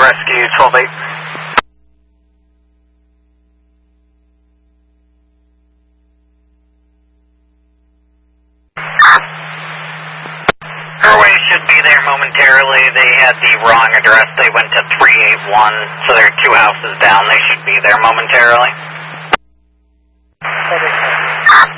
Rescue 12-8. Airway should be there momentarily. They had the wrong address. They went to 381, so they're 2 houses down. They should be there momentarily.